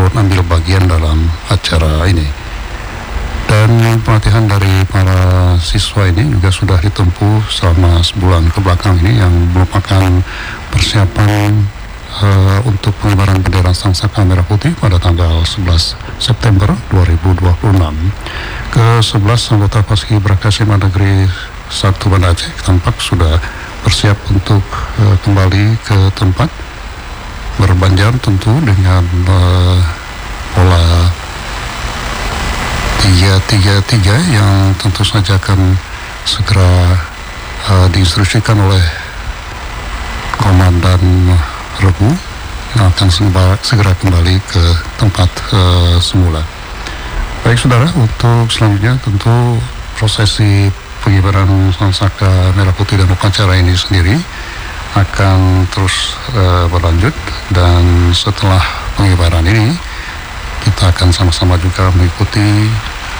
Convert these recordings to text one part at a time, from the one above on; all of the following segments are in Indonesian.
turut ambil bagian dalam acara ini. Dan pelatihan dari para siswa ini juga sudah ditempuh selama sebulan ke belakang ini, yang merupakan persiapan untuk pengibaran bendera Sang Saka Merah Putih pada tanggal 11 September 2026. Ke-11 anggota Paskibraka SMA Negeri 1 Banda Aceh tampak sudah bersiap untuk kembali ke tempat berbanjar, tentu dengan pola 3-3-3 yang tentu saja akan segera diinstruksikan oleh Komandan Rebu yang akan segera kembali ke tempat semula. Baik saudara, untuk selanjutnya tentu prosesi pengibaran Sang Saka Merah Putih dan upacara ini sendiri akan terus berlanjut, dan setelah pengibaran ini kita akan sama-sama juga mengikuti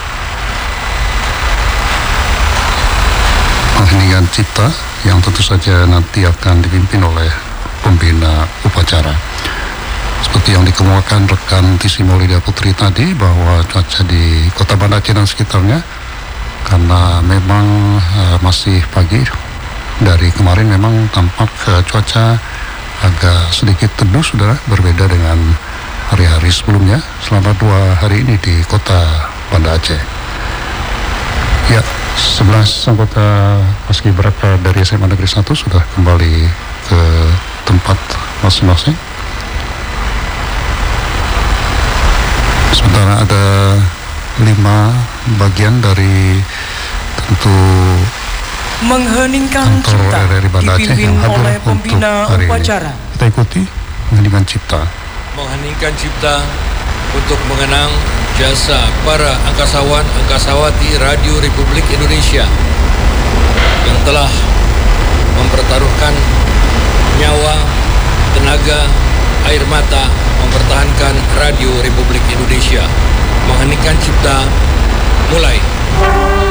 pengheningan cipta yang tentu saja nanti akan dipimpin oleh pembina upacara. Seperti yang dikemukakan rekan Tisi Maulida Putri tadi, bahwa cuaca di Kota Banda Aceh dan sekitarnya, karena memang masih pagi, dari kemarin memang tampak cuaca agak sedikit teduh, saudara, berbeda dengan hari-hari sebelumnya selama 2 hari ini di Kota Banda Aceh. Ya, 11 anggota Paskibraka dari SMA Negeri 1 sudah kembali ke tempat masing-masing. Sementara ada 5 bagian dari tentu mengheningkan cipta dipimpin oleh pembina upacara. Kita ikuti mengheningkan cipta. Mengheningkan cipta untuk mengenang jasa para angkasawan angkasawati Radio Republik Indonesia yang telah mempertaruhkan nyawa, tenaga, air mata mempertahankan Radio Republik Indonesia. Mengheningkan cipta, mulai.